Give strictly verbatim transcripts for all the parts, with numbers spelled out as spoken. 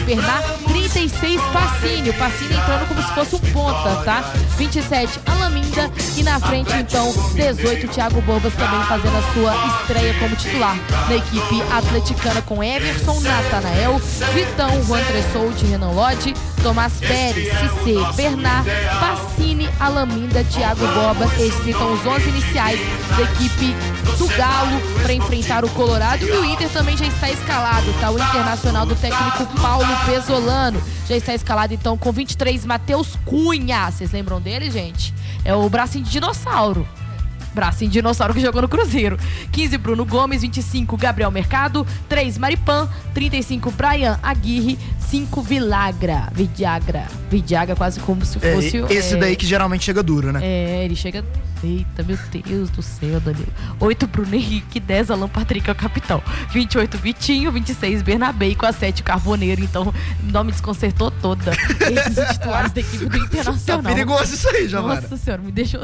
Bernard. trinta e seis, Pacini. O Pacini entrando como se fosse um ponta, tá? vinte e sete, Alaminda. E na frente, então, dezoito, Thiago Borbas também fazendo a sua estreia como titular na equipe atleticana com Everson, Natanael, Vitão, Juan Tressolti, Renan Lodge, Tomás Pérez, Cissé, Bernard, Pacini, Alaminda, Thiago Borbas. Esses são os onze iniciais da equipe do Galo para enfrentar o Colorado. E o Inter também já está escalado, tá? O Internacional do técnico Paulo Pesolano já está escalado, então, com vinte e três, Matheus Cunha. Vocês lembram dele, gente? É o bracinho de dinossauro. Bracinho de dinossauro que jogou no Cruzeiro. quinze, Bruno Gomes. vinte e cinco, Gabriel Mercado. três, Maripan. trinta e cinco, Brian Aguirre. cinco, Vilagra. Vidiagra. Vidiagra, quase como se fosse... É, esse é... daí que geralmente chega duro, né? É, ele chega... Eita, meu Deus do céu, Danilo. oito, Bruno Henrique. dez, Alan Patrick, é o capitão. vinte e oito, Vitinho. vinte e seis, Bernabé. E com a sete, Carboneiro. Então, o nome desconcertou toda. Esses são titulares da equipe do Internacional. Tá perigoso isso aí, Jamara. Nossa senhora, me deixou...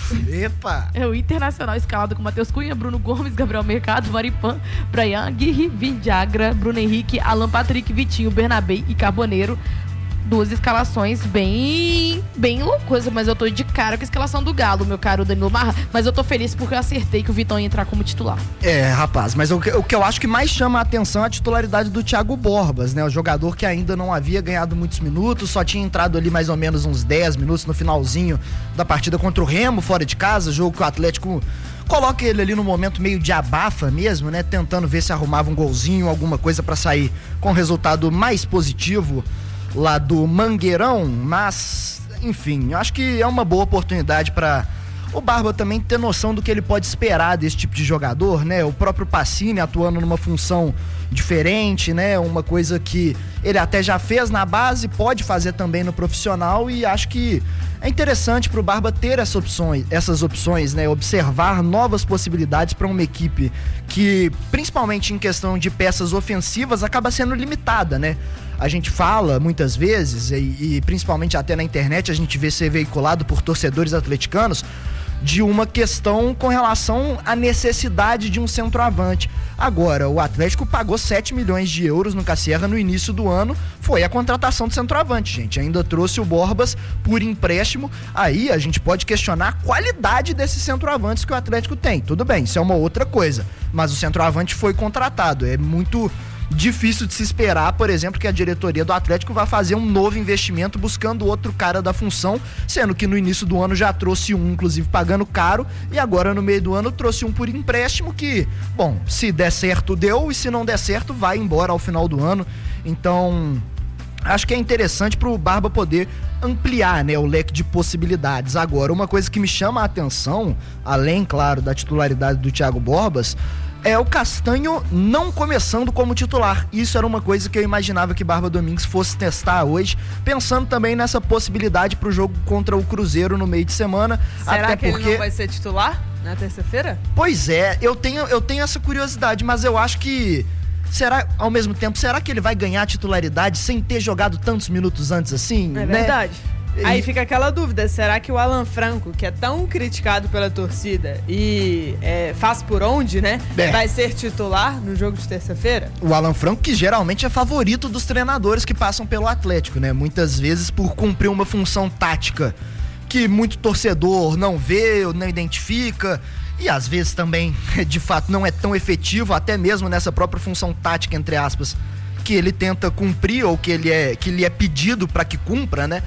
Epa! É o Internacional escalado com Matheus Cunha, Bruno Gomes, Gabriel Mercado, Maripan, Brian Aguirre, Vidiagra, Bruno Henrique, Alan Patrick, Vitinho, Bernabé e Carboneiro. Duas escalações bem, bem loucas, mas eu tô de cara com a escalação do Galo, meu caro Danilo Marra. Mas eu tô feliz porque eu acertei que o Vitão ia entrar como titular. É, rapaz, mas o que, o que eu acho que mais chama a atenção é a titularidade do Thiago Borbas, né? O jogador que ainda não havia ganhado muitos minutos, só tinha entrado ali mais ou menos uns dez minutos no finalzinho da partida contra o Remo, fora de casa, jogo que o Atlético... Coloca ele ali no momento meio de abafa mesmo, né? Tentando ver se arrumava um golzinho, alguma coisa pra sair com resultado mais positivo lá do Mangueirão, mas, enfim, eu acho que é uma boa oportunidade para o Barba também ter noção do que ele pode esperar desse tipo de jogador, né? O próprio Pacini atuando numa função diferente, né? Uma coisa que ele até já fez na base, pode fazer também no profissional, e acho que é interessante para o Barba ter essa opções, essas opções, né? Observar novas possibilidades para uma equipe que, principalmente em questão de peças ofensivas, acaba sendo limitada, né? A gente fala muitas vezes, e, e principalmente até na internet, a gente vê ser veiculado por torcedores atleticanos, de uma questão com relação à necessidade de um centroavante. Agora, o Atlético pagou sete milhões de euros no Cassierra no início do ano, foi a contratação de centroavante, gente. Ainda trouxe o Borbas por empréstimo. Aí a gente pode questionar a qualidade desses centroavantes que o Atlético tem. Tudo bem, isso é uma outra coisa, mas o centroavante foi contratado. É muito difícil de se esperar, por exemplo, que a diretoria do Atlético vai fazer um novo investimento buscando outro cara da função, sendo que no início do ano já trouxe um, inclusive pagando caro, e agora no meio do ano trouxe um por empréstimo que, bom, se der certo deu, e se não der certo vai embora ao final do ano. Então, acho que é interessante pro Barba poder ampliar, né, o leque de possibilidades. Agora, uma coisa que me chama a atenção, além, claro, da titularidade do Thiago Borbas, é o Castanho não começando como titular. Isso era uma coisa que eu imaginava que Barba Domingues fosse testar hoje, pensando também nessa possibilidade pro jogo contra o Cruzeiro no meio de semana. Será até que porque... ele não vai ser titular na terça-feira? Pois é, eu tenho, eu tenho essa curiosidade, mas eu acho que será, ao mesmo tempo, será que ele vai ganhar titularidade sem ter jogado tantos minutos antes assim? É né? verdade. Aí fica aquela dúvida, será que o Alan Franco, que é tão criticado pela torcida e é, faz por onde, né, é. vai ser titular no jogo de terça-feira? O Alan Franco, que geralmente é favorito dos treinadores que passam pelo Atlético, né, muitas vezes por cumprir uma função tática que muito torcedor não vê ou não identifica, e às vezes também, de fato, não é tão efetivo, até mesmo nessa própria função tática, entre aspas, que ele tenta cumprir ou que ele é, que lhe é pedido para que cumpra, né?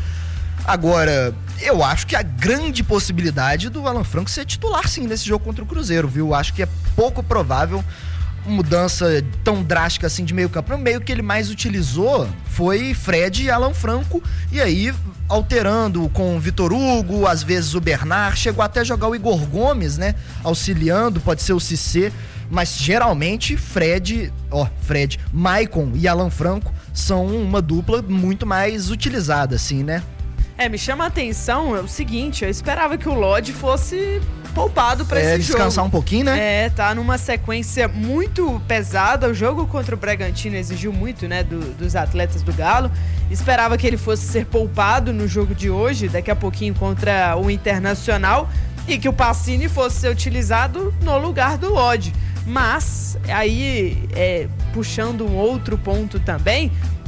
Agora, eu acho que a grande possibilidade do Alan Franco ser titular sim nesse jogo contra o Cruzeiro, viu? Acho que é pouco provável mudança tão drástica assim de meio campo. O meio que ele mais utilizou foi Fred e Alan Franco, e aí alterando com o Vitor Hugo, às vezes o Bernard, chegou até a jogar o Igor Gomes, né? Auxiliando, pode ser o Cissé, mas geralmente Fred, ó, Fred, Maicon e Alan Franco são uma dupla muito mais utilizada, assim, né? É, me chama a atenção é o seguinte, eu esperava que o Lodge fosse poupado pra é, esse jogo. Descansar um pouquinho, né? É, tá numa sequência muito pesada, o jogo contra o Bragantino exigiu muito, né, do, dos atletas do Galo. Esperava que ele fosse ser poupado no jogo de hoje, daqui a pouquinho contra o Internacional, e que o Pacini fosse ser utilizado no lugar do Lodge. Mas, aí, é, puxando um outro ponto também,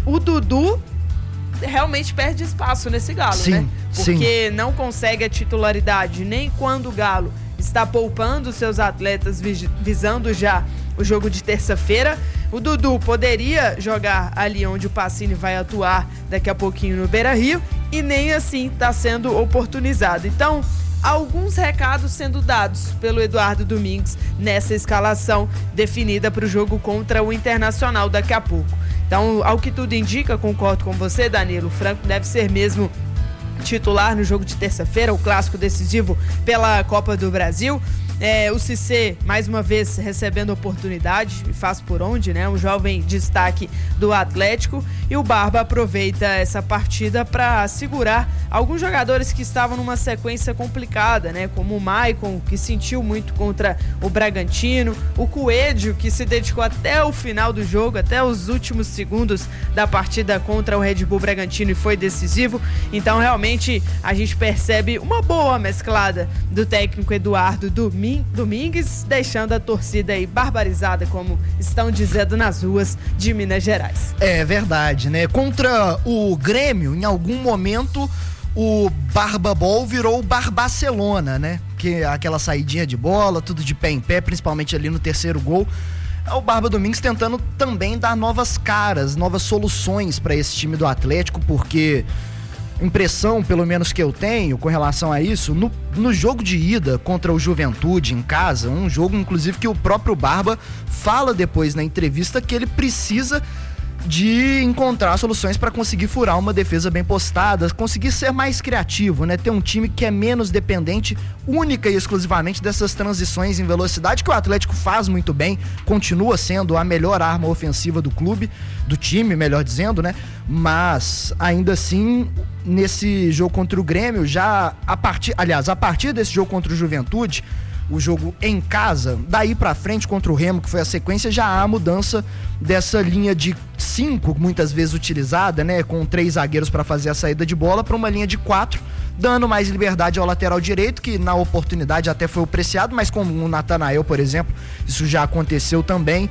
o Dudu realmente perde espaço nesse Galo, sim, né? Porque sim. não consegue a titularidade nem quando o Galo está poupando seus atletas visando já o jogo de terça-feira. O Dudu poderia jogar ali onde o Pacini vai atuar daqui a pouquinho no Beira-Rio e nem assim está sendo oportunizado. Então, alguns recados sendo dados pelo Eduardo Domingues nessa escalação definida para o jogo contra o Internacional daqui a pouco. Então, ao que tudo indica, concordo com você, Danilo, o Franco deve ser mesmo titular no jogo de terça-feira, o clássico decisivo pela Copa do Brasil. É, o Cissé, mais uma vez, recebendo oportunidade, e faz por onde, né? Um jovem destaque do Atlético. E o Barba aproveita essa partida para segurar alguns jogadores que estavam numa sequência complicada, né? Como o Maicon, que sentiu muito contra o Bragantino. O Coelho, que se dedicou até o final do jogo, até os últimos segundos da partida contra o Red Bull Bragantino e foi decisivo. Então, realmente, a gente percebe uma boa mesclada do técnico Eduardo Domingues. Domingues, deixando a torcida aí barbarizada, como estão dizendo nas ruas de Minas Gerais. É verdade, né? Contra o Grêmio, em algum momento, o Barbabol virou o Barcelona, né? Que é aquela saidinha de bola, tudo de pé em pé, principalmente ali no terceiro gol. É o Barba Domingues tentando também dar novas caras, novas soluções para esse time do Atlético, porque impressão, pelo menos que eu tenho com relação a isso, no, no jogo de ida contra o Juventude em casa, um jogo inclusive que o próprio Barba fala depois na entrevista que ele precisa de encontrar soluções para conseguir furar uma defesa bem postada, conseguir ser mais criativo, né? Ter um time que é menos dependente única e exclusivamente dessas transições em velocidade, que o Atlético faz muito bem, continua sendo a melhor arma ofensiva do clube, do time, melhor dizendo, né? Mas ainda assim, nesse jogo contra o Grêmio, já a partir, aliás, a partir desse jogo contra o Juventude, o jogo em casa, daí pra frente contra o Remo, que foi a sequência, já há a mudança dessa linha de cinco, muitas vezes utilizada, né, com três zagueiros para fazer a saída de bola, para uma linha de quatro, dando mais liberdade ao lateral direito, que na oportunidade até foi o Preciado, mas com o Natanael, por exemplo, isso já aconteceu também.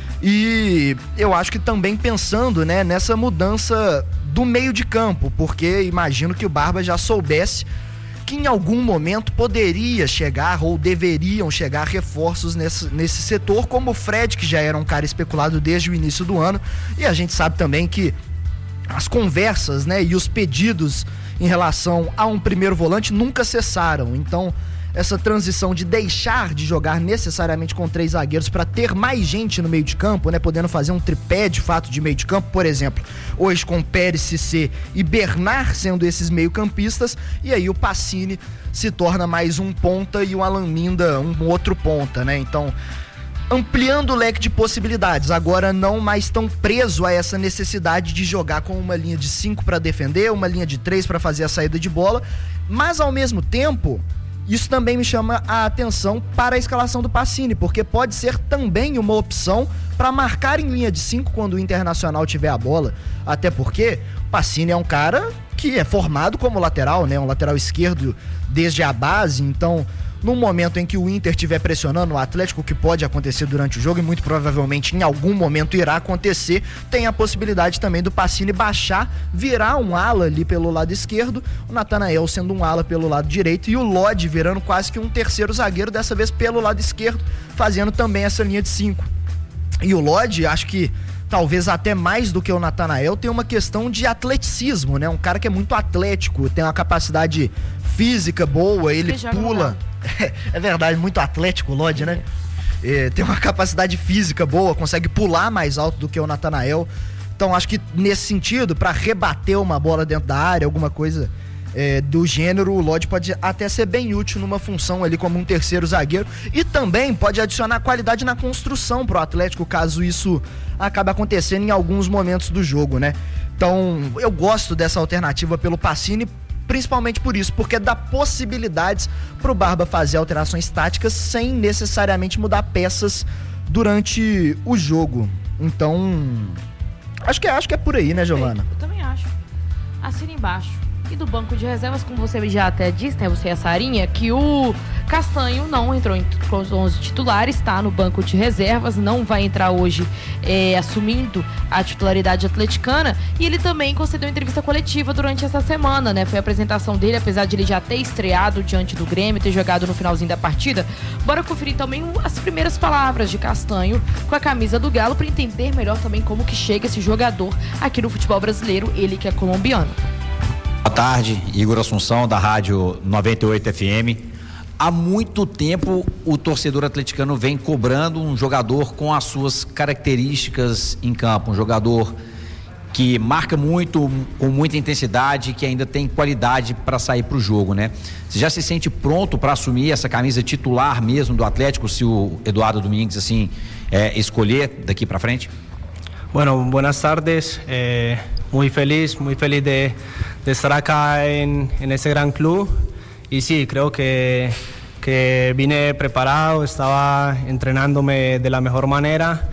E eu acho que também pensando, né, nessa mudança do meio de campo, porque imagino que o Barba já soubesse que em algum momento poderia chegar ou deveriam chegar reforços nesse, nesse setor, como o Fred, que já era um cara especulado desde o início do ano, e a gente sabe também que as conversas, né, e os pedidos em relação a um primeiro volante nunca cessaram. Então essa transição de deixar de jogar necessariamente com três zagueiros para ter mais gente no meio de campo, né, podendo fazer um tripé de fato de meio de campo, por exemplo, hoje com Pérez, Cissé e Bernard sendo esses meio-campistas, e aí o Pacini se torna mais um ponta e o Alan Minda um outro ponta, né? Então, ampliando o leque de possibilidades, agora não mais tão preso a essa necessidade de jogar com uma linha de cinco para defender, uma linha de três para fazer a saída de bola, mas ao mesmo tempo isso também me chama a atenção para a escalação do Pacini, porque pode ser também uma opção para marcar em linha de cinco quando o Internacional tiver a bola, até porque o Pacini é um cara que é formado como lateral, né, um lateral esquerdo desde a base, então no momento em que o Inter estiver pressionando o Atlético, que pode acontecer durante o jogo e muito provavelmente em algum momento irá acontecer, tem a possibilidade também do Pacini baixar, virar um ala ali pelo lado esquerdo, o Natanael sendo um ala pelo lado direito e o Lodi virando quase que um terceiro zagueiro, dessa vez pelo lado esquerdo, fazendo também essa linha de cinco. E o Lodi, acho que talvez até mais do que o Natanael, tem uma questão de atleticismo, né? Um cara que é muito atlético, tem uma capacidade física boa, ele pula. É verdade, muito atlético o Lodi, né? É, tem uma capacidade física boa, consegue pular mais alto do que o Natanael. Então acho que nesse sentido, para rebater uma bola dentro da área, alguma coisa é, do gênero, o Lodi pode até ser bem útil numa função ali como um terceiro zagueiro, e também pode adicionar qualidade na construção pro Atlético, caso isso acabe acontecendo em alguns momentos do jogo, né? Então eu gosto dessa alternativa pelo Pacini, principalmente por isso, porque dá possibilidades pro Barba fazer alterações táticas sem necessariamente mudar peças durante o jogo. Então acho que, acho que é por aí, né, Giovana? Eu também acho. Assina embaixo. E do banco de reservas, como você já até disse, né, você e a Sarinha, que o Castanho não entrou em os onze titulares, está no banco de reservas, não vai entrar hoje é, assumindo a titularidade atleticana, e ele também concedeu entrevista coletiva durante essa semana, né? Foi a apresentação dele, apesar de ele já ter estreado diante do Grêmio, ter jogado no finalzinho da partida. Bora conferir também as primeiras palavras de Castanho com a camisa do Galo para entender melhor também como que chega esse jogador aqui no futebol brasileiro, ele que é colombiano. Boa tarde, Igor Assunção, da Rádio noventa e oito F M. Há muito tempo o torcedor atleticano vem cobrando um jogador com as suas características em campo, um jogador que marca muito, com muita intensidade, que ainda tem qualidade para sair para o jogo, né? Você já se sente pronto para assumir essa camisa titular mesmo do Atlético, se o Eduardo Domingues assim é, escolher daqui para frente? Bueno, buenas tardes. Eh, muy feliz, muy feliz de, de estar acá en, en este gran club. Y sí, creo que, que vine preparado, estaba entrenándome de la mejor manera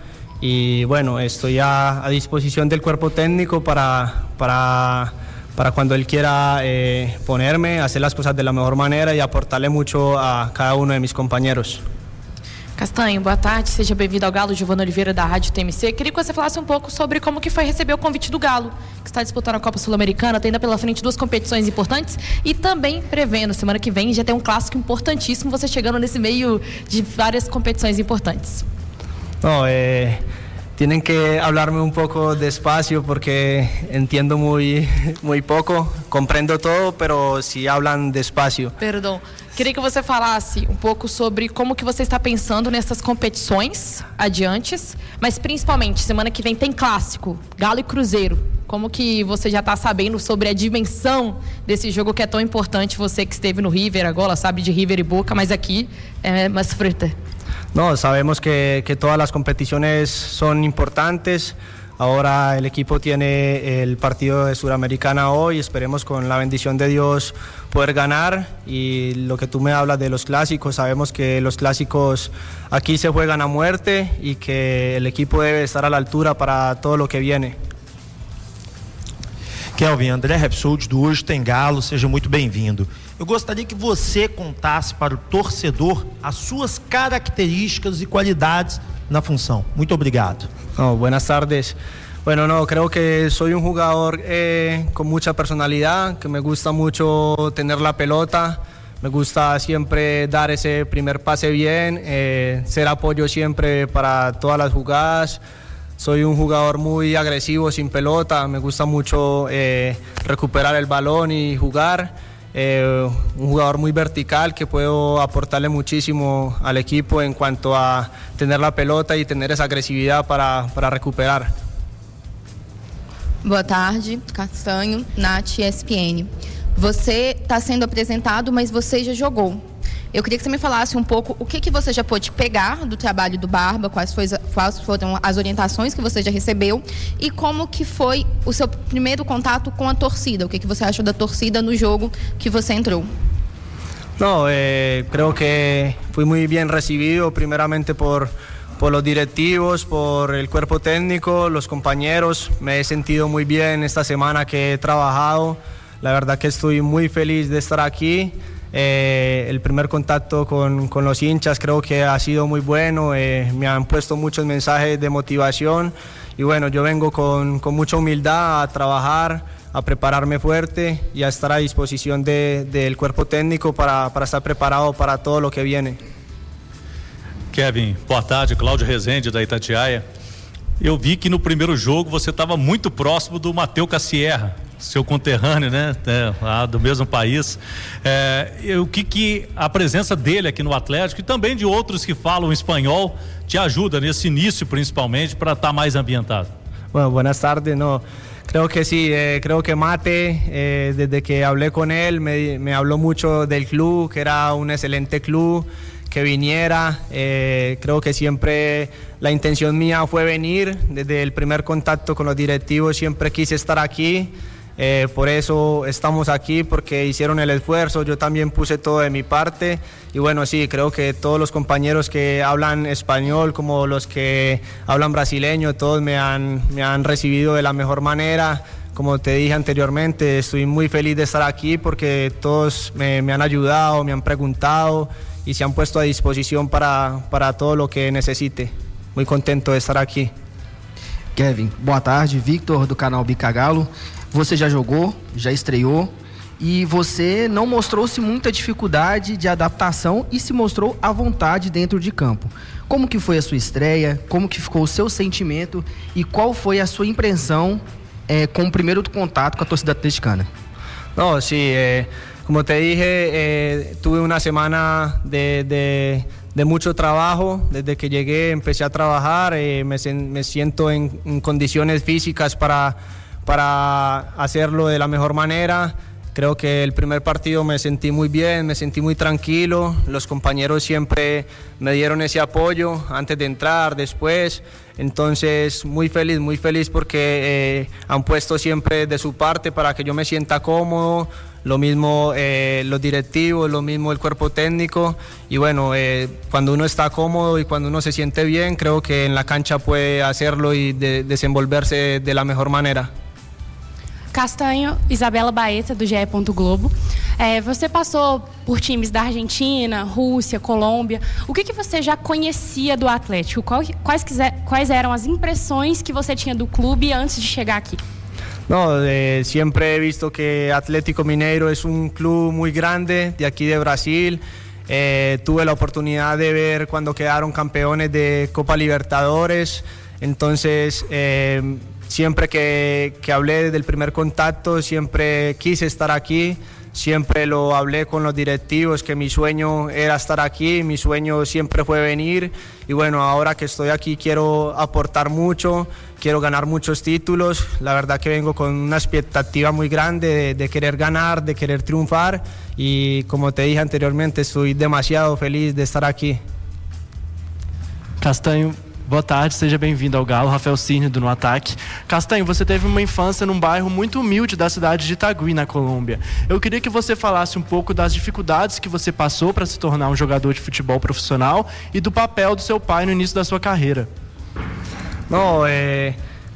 y bueno, estoy a, a disposición del cuerpo técnico para, para, para cuando él quiera eh, ponerme, hacer las cosas de la mejor manera y aportarle mucho a cada uno de mis compañeros. Castanho, boa tarde, seja bem-vindo ao Galo. Giovana Oliveira, da Rádio T M C. Queria que você falasse um pouco sobre como que foi receber o convite do Galo, que está disputando a Copa Sul-Americana, tem ainda pela frente duas competições importantes e também prevendo, semana que vem já tem um clássico importantíssimo, você chegando nesse meio de várias competições importantes. No, eh, tienen que hablarme un poco despacio porque entiendo muy, muy poco, comprendo todo, pero si hablan despacio. Perdão. Queria que você falasse um pouco sobre como que você está pensando nessas competições adiantes, mas principalmente, semana que vem tem clássico, Galo e Cruzeiro. Como que você já está sabendo sobre a dimensão desse jogo que é tão importante? Você que esteve no River agora, sabe de River e Boca, mas aqui é mais frente. No, sabemos que, que todas las competiciones son importantes. Ahora el equipo tiene el partido de Suramericana hoy, esperemos con la bendición de Dios poder ganar. Y lo que tú me hablas de los clásicos, sabemos que los clásicos aquí se juegan a muerte y que el equipo debe estar a la altura para todo lo que viene. Kelvin, André Repsold do Hoje Tem Galo, seja muito bem-vindo. Eu gostaria que você contasse para o torcedor as suas características e qualidades na função. Muito obrigado. Oh, buenas tardes. Bueno, no, creo que soy un jugador eh, con mucha personalidad, que me gusta mucho tener la pelota, me gusta siempre dar ese primer pase bien, eh, ser apoyo siempre para todas las jugadas. Soy un jugador muy agresivo sin pelota, me gusta mucho eh, recuperar el balón y jugar. Eh, un jugador muy vertical que puedo aportarle muchísimo al equipo en cuanto a tener la pelota y tener esa agresividad para, para recuperar. Boa tarde, Castanho, Nath, E S P N. Você está sendo apresentado, mas você já jogou. Eu queria que você me falasse um pouco o que, que você já pôde pegar do trabalho do Barba, quais, foi, quais foram as orientações que você já recebeu e como que foi o seu primeiro contato com a torcida, o que, que você achou da torcida no jogo que você entrou. No, eh, creo que fui muy bien recibido primeramente por, por los directivos, por el cuerpo técnico, los compañeros. Me he sentido muy bien esta semana que he trabajado. La verdad que estoy muy feliz de estar aquí. Eh, el primer contacto con, con los hinchas creo que ha sido muy bueno, eh, me han puesto muchos mensajes de motivación y bueno, yo vengo con, con mucha humildad a trabajar, a prepararme fuerte y a estar a disposición de, del cuerpo técnico para, para estar preparado para todo lo que viene. Kevin, boa tarde, Cláudio Rezende da Itatiaia. Eu vi que no primeiro jogo você estava muito próximo do Matheus Cassierra, seu conterrâneo, né, é, lá do mesmo país. É, o que que a presença dele aqui no Atlético e também de outros que falam espanhol te ajuda nesse início, principalmente, para estar tá mais ambientado? Bueno, buenas tardes. No, creo que sí, eh, creo que Mate, eh, desde que hablé con él, me, me habló mucho del club, que era un excelente club, que viniera. Eh, creo que siempre la intención mía fue venir. Desde el primer contacto con los directivos siempre quise estar aquí. Eh, por eso estamos aquí, porque hicieron el esfuerzo, yo también puse todo de mi parte y bueno, sí, creo que todos los compañeros que hablan español como los que hablan brasileño, todos me han, me han recibido de la mejor manera, como te dije anteriormente, estoy muy feliz de estar aquí porque todos me, me han ayudado, me han preguntado y se han puesto a disposición para, para todo lo que necesite. Muy contento de estar aqui. Kevin, boa tarde. Victor, do canal Bicagalo. Você já jogou, já estreou e você não mostrou-se muita dificuldade de adaptação e se mostrou à vontade dentro de campo. Como que foi a sua estreia? Como que ficou o seu sentimento? E qual foi a sua impressão eh, com o primeiro contato com a torcida atleticana? No, sí, eh, como te dije, eh, tuve una semana de, de, de mucho trabajo. Desde que llegué empecé a trabajar, eh, me, me siento en, en condiciones físicas para, para hacerlo de la mejor manera. Creo que el primer partido me sentí muy bien, me sentí muy tranquilo. Los compañeros siempre me dieron ese apoyo antes de entrar, después. Entonces, muy feliz, muy feliz porque eh, han puesto siempre de su parte para que yo me sienta cómodo. Lo mismo eh, los directivos, lo mismo el cuerpo técnico. Y bueno, eh, cuando uno está cómodo y cuando uno se siente bien, creo que en la cancha puede hacerlo y de, desenvolverse de la mejor manera. Castanho, Isabela Baeta, do G E. Globo. É, você passou por times da Argentina, Rússia, Colômbia. O que, que você já conhecia do Atlético? Qual, quais, quais eram as impressões que você tinha do clube antes de chegar aqui? No, eh, siempre he visto que Atlético Mineiro es un club muy grande de aquí de Brasil. Eh, tuve la oportunidad de ver cuando quedaron campeones de Copa Libertadores. Entonces, eh, siempre que, que hablé desde el primer contacto, siempre quise estar aquí, siempre lo hablé con los directivos, que mi sueño era estar aquí, mi sueño siempre fue venir y bueno, ahora que estoy aquí quiero aportar mucho, quiero ganar muchos títulos, la verdad que vengo con una expectativa muy grande de, de querer ganar, de querer triunfar y como te dije anteriormente, estoy demasiado feliz de estar aquí. Castanho, boa tarde, seja bem-vindo ao Galo. Rafael Cirne do No Ataque. Castanho, você teve uma infância num bairro muito humilde da cidade de Itagüí, na Colômbia. Eu queria que você falasse um pouco das dificuldades que você passou para se tornar um jogador de futebol profissional e do papel do seu pai no início da sua carreira. No, eh,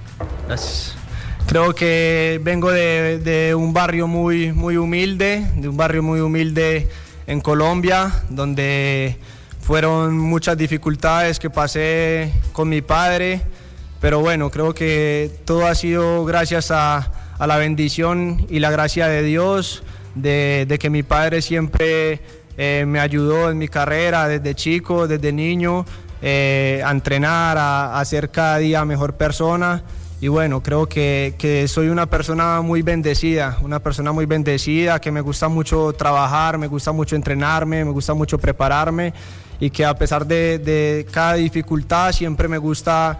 creo que vengo de, de un barrio muy, muy humilde, de un barrio muy humilde en Colombia, donde fueron muchas dificultades que pasé con mi padre, pero bueno, creo que todo ha sido gracias a, a la bendición y la gracia de Dios, de, de que mi padre siempre eh, me ayudó en mi carrera desde chico, desde niño, eh, a entrenar, a, a ser cada día mejor persona. Y bueno, creo que, que soy una persona muy bendecida, una persona muy bendecida, que me gusta mucho trabajar, me gusta mucho entrenarme, me gusta mucho prepararme y que a pesar de, de cada dificultad siempre me gusta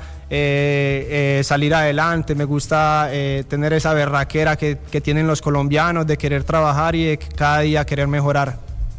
eh, eh, salir adelante, me gusta eh, tener esa berraquera que, que tienen los colombianos de querer trabajar y de cada día querer mejorar.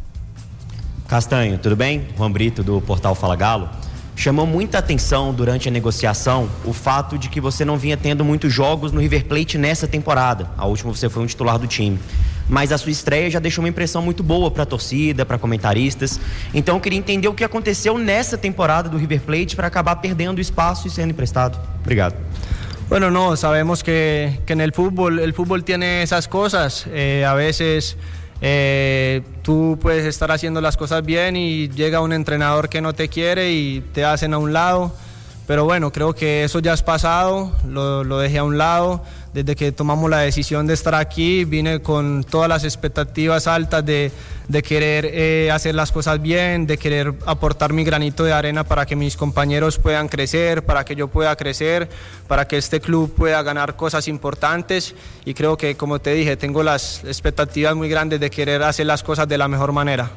Castanho, tudo bem? Juan Brito, do portal Fala Galo. Chamou muita atenção durante a negociação o fato de que você não vinha tendo muitos jogos no River Plate nessa temporada. A última você foi um titular do time. Mas a sua estreia já deixou uma impressão muito boa para a torcida, para comentaristas. Então eu queria entender o que aconteceu nessa temporada do River Plate para acabar perdendo espaço e sendo emprestado. Obrigado. Bueno, no, sabemos que, que en el fútbol, el fútbol tiene esas cosas. Eh, a veces eh, tú puedes estar haciendo las cosas bien y llega un entrenador que no te quiere y te hacen a un lado. Pero bueno, creo que eso ya es pasado, lo, lo dejé a un lado. Desde que tomamos la decisión de estar aquí, vine con todas las expectativas altas de, de querer eh, hacer las cosas bien, de querer aportar mi granito de arena para que mis compañeros puedan crecer, para que yo pueda crecer, para que este club pueda ganar cosas importantes. Y creo que, como te dije, tengo las expectativas muy grandes de querer hacer las cosas de la mejor manera.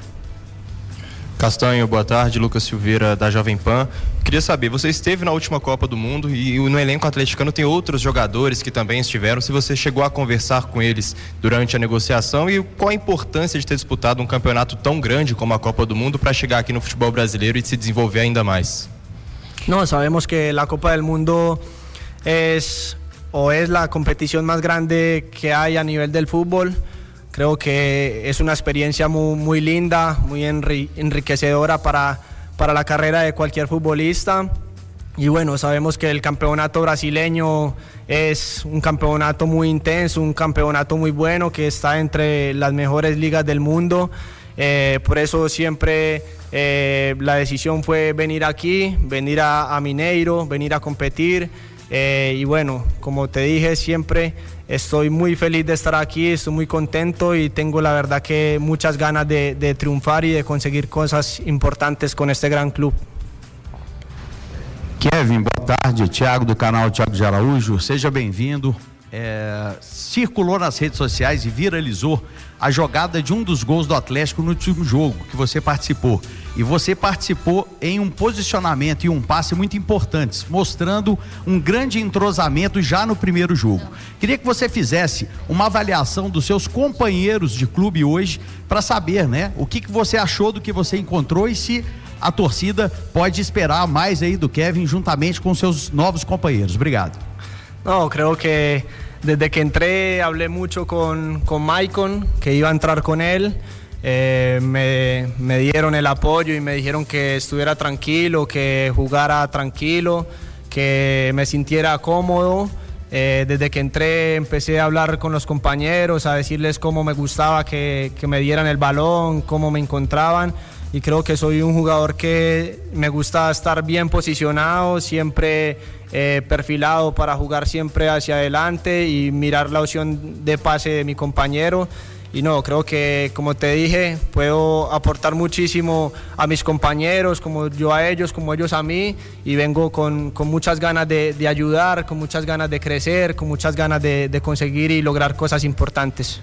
Castanho, boa tarde, Lucas Silveira da Jovem Pan. Queria saber, você esteve na última Copa do Mundo e no elenco atleticano tem outros jogadores que também estiveram, se você chegou a conversar com eles durante a negociação e qual a importância de ter disputado um campeonato tão grande como a Copa do Mundo para chegar aqui no futebol brasileiro e se desenvolver ainda mais? No, sabemos que la Copa del Mundo es o es la competición más grande que hay a nivel del fútbol. Creo que es una experiencia muy, muy linda, muy enri enriquecedora para, para la carrera de cualquier futbolista. Y bueno, sabemos que el campeonato brasileño es un campeonato muy intenso, un campeonato muy bueno que está entre las mejores ligas del mundo. Eh, por eso siempre eh, la decisión fue venir aquí, venir a, a Mineiro, venir a competir. Eh, y bueno, como te dije, siempre estoy muy feliz de estar aquí, estoy muy contento y tengo la verdad que muchas ganas de, de triunfar y de conseguir cosas importantes con este gran club. Kevin, boa tarde, Thiago do canal Thiago de Araújo, seja bem-vindo. É, circulou nas redes sociais e viralizou a jogada de um dos gols do Atlético no último jogo que você participou. E você participou em um posicionamento e um passe muito importantes, mostrando um grande entrosamento já no primeiro jogo. Queria que você fizesse uma avaliação dos seus companheiros de clube hoje para saber, né, o que, que você achou do que você encontrou e se a torcida pode esperar mais aí do Kevin juntamente com seus novos companheiros. Obrigado. No, creo que desde que entré hablé mucho con, con Maicon, que iba a entrar con él. Eh, me, me dieron el apoyo y me dijeron que estuviera tranquilo, que jugara tranquilo, que me sintiera cómodo. Eh, desde que entré empecé a hablar con los compañeros, a decirles cómo me gustaba que, que me dieran el balón, cómo me encontraban. Y creo que soy un jugador que me gusta estar bien posicionado, siempre eh, perfilado para jugar siempre hacia adelante y mirar la opción de pase de mi compañero. Y no, creo que, como te dije, puedo aportar muchísimo a mis compañeros, como yo a ellos, como ellos a mí, y vengo con, con muchas ganas de, de ayudar, con muchas ganas de crecer, con muchas ganas de, de conseguir y lograr cosas importantes.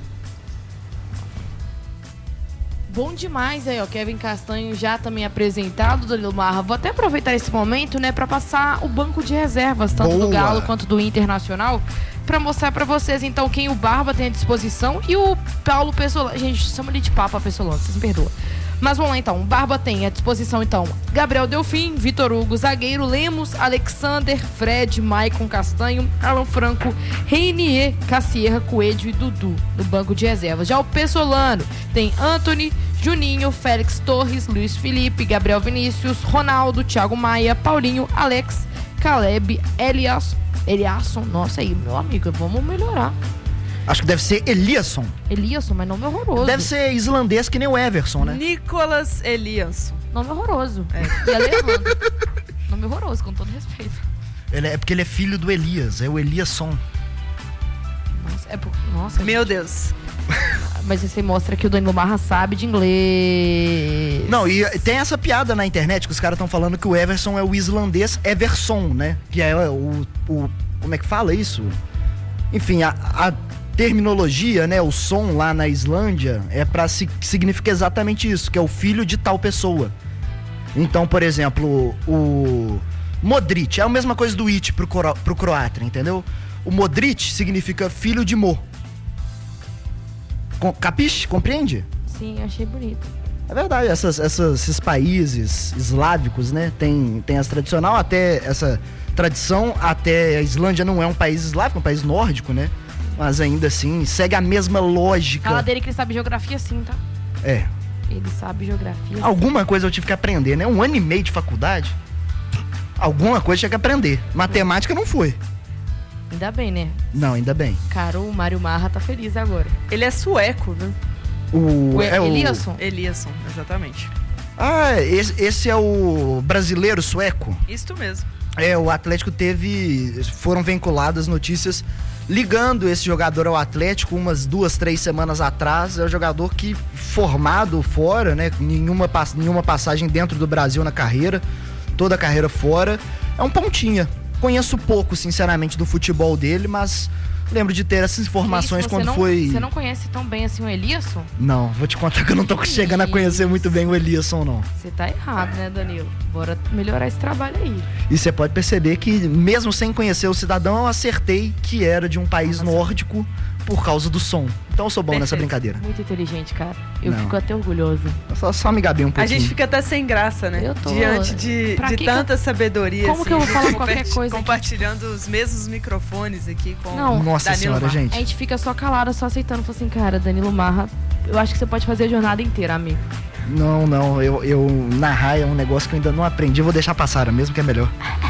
Bom demais aí, ó, Kevin Castanho já também apresentado, Danilo Marra. Vou até aproveitar esse momento, né, para passar o banco de reservas, tanto Boa. do Galo quanto do Internacional, para mostrar para vocês, então, quem o Barba tem à disposição e o Paulo Pessolano. Gente, chama ele de Papa Pessolano, vocês me perdoam. Mas vamos lá, então. O Barba tem à disposição, então, Gabriel Delfim, Vitor Hugo, zagueiro, Lemos, Alexander, Fred, Maicon Castanho, Alan Franco, Reinier, Cassierra, Coelho e Dudu no banco de reservas. Já o Pessolano tem Anthony, Juninho, Félix Torres, Luiz Felipe, Gabriel Vinícius, Ronaldo, Thiago Maia, Paulinho, Alex, Caleb, Elias, Eliasson. Nossa, aí, meu amigo, vamos melhorar. Acho que deve ser Eliasson. Eliasson, mas nome horroroso. Deve ser islandês que nem o Everson, né? Nicolas Eliasson. Nome horroroso. É. E Alejandro. Nome horroroso, com todo respeito. Ele é, é porque ele é filho do Elias, é o Eliasson. Nossa, é por... Nossa, meu gente. Deus. Mas você mostra que o Danilo Marra sabe de inglês. Não, e tem essa piada na internet que os caras estão falando que o Everson é o islandês Everson, né? Que é o, o... Como é que fala isso? Enfim, a... a terminologia, né, o som lá na Islândia é para si, significa exatamente isso, que é o filho de tal pessoa. Então, por exemplo, o Modric é a mesma coisa do It pro, cro, pro croata, entendeu? O Modric significa filho de Mo. Com, capiche? Compreende? Sim, achei bonito. É verdade, essas, essas, esses países eslávicos, né, tem, tem essa tradicional, até essa tradição, até a Islândia não é um país eslávico, é um país nórdico, né? Mas ainda assim, segue a mesma lógica. Fala dele que ele sabe geografia sim, tá? É. Ele sabe geografia. Alguma coisa eu tive que aprender, né? Um ano e meio de faculdade. Alguma coisa eu tinha que aprender. Matemática não foi. Ainda bem, né? Não, ainda bem. Cara, o Mário Marra tá feliz agora. Ele é sueco, né? O, o é Eliasson? O... Eliasson, exatamente. Ah, esse, esse é o brasileiro sueco? Isso mesmo. É, o Atlético teve... Foram vinculadas notícias ligando esse jogador ao Atlético umas duas, três semanas atrás. É um jogador que, formado fora, né? Nenhuma, nenhuma passagem dentro do Brasil na carreira. Toda a carreira fora. É um pontinha. Conheço pouco, sinceramente, do futebol dele, mas lembro de ter essas informações isso, quando não, foi... Você não conhece tão bem assim o Eliasson? Não, vou te contar que eu não tô chegando a conhecer muito bem o Eliasson, não. Você tá errado, né, Danilo? Bora melhorar esse trabalho aí. E você pode perceber que, mesmo sem conhecer o cidadão, eu acertei que era de um país Nossa. nórdico por causa do som. Então eu sou bom Perfeito. nessa brincadeira. Muito inteligente, cara. Eu não. fico até orgulhoso. Só, só me gabei um pouquinho. A gente fica até sem graça, né? Eu tô... Diante de, de tanta eu... sabedoria. Como assim, que eu vou falar qualquer coisa compartilhando aqui? Os mesmos microfones aqui com não. Nossa Danilo senhora, Marra. gente. A gente fica só calada, só aceitando. Falei assim, cara, Danilo Marra, eu acho que você pode fazer a jornada inteira, amigo. Não, não. Eu, eu narrar é um negócio que eu ainda não aprendi. Vou deixar passar, mesmo que é melhor.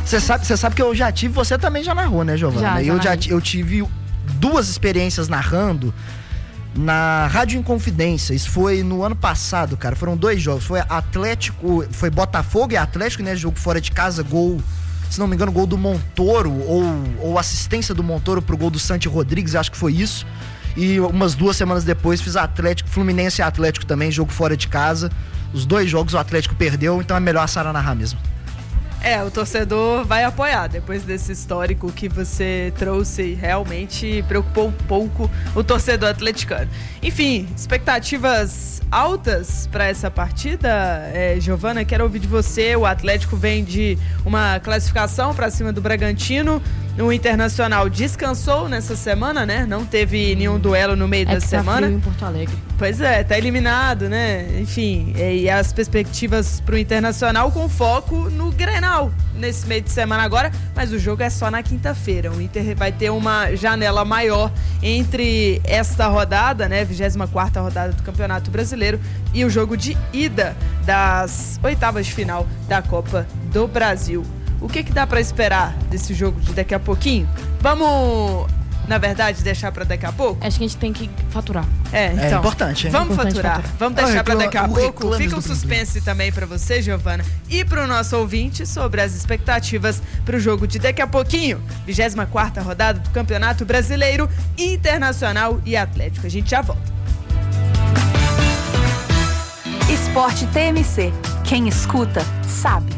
Você sabe, você sabe que eu já tive, você também já narrou, né, Giovana? Já, já eu, já, narrei. eu tive duas experiências narrando na Rádio Inconfidência. Isso foi no ano passado, cara. Foram dois jogos. Foi Atlético, foi Botafogo e Atlético, né? Jogo fora de casa, gol, se não me engano, gol do Montoro, ou, ou assistência do Montoro pro gol do Santi Rodrigues, acho que foi isso. E umas duas semanas depois fiz Atlético, Fluminense e Atlético também, jogo fora de casa. Os dois jogos o Atlético perdeu, então é melhor a Sara narrar mesmo. É, o torcedor vai apoiar depois desse histórico que você trouxe. Realmente preocupou um pouco o torcedor atleticano. Enfim, expectativas altas para essa partida. É, Giovana, quero ouvir de você. O Atlético vem de uma classificação para cima do Bragantino. O Internacional descansou nessa semana, né? Não teve nenhum duelo no meio É da que semana. tá frio em Porto Alegre. Pois é, tá eliminado, né? Enfim, e as perspectivas pro Internacional com foco no Grenal nesse meio de semana agora, mas o jogo é só na quinta-feira. O Inter vai ter uma janela maior entre esta rodada, né, vigésima quarta rodada do Campeonato Brasileiro, e o jogo de ida das oitavas de final da Copa do Brasil. O que que dá pra esperar desse jogo de daqui a pouquinho? Vamos, na verdade, deixar pra daqui a pouco? Acho que a gente tem que faturar. É, então. É importante, hein? Vamos Importante faturar. faturar. Vamos Ah, deixar o pra daqui a recla- o pouco. reclames Fica um do Plim suspense também pra você, Giovana, e pro nosso ouvinte sobre as expectativas pro jogo de daqui a pouquinho. vigésima quarta rodada do Campeonato Brasileiro, Internacional e Atlético. A gente já volta. Esporte T M C. Quem escuta, sabe.